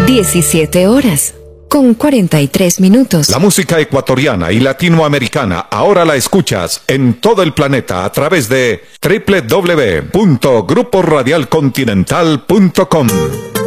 17 horas, con 43 minutos. La música ecuatoriana y latinoamericana ahora la escuchas en todo el planeta a través de www.gruporadialcontinental.com.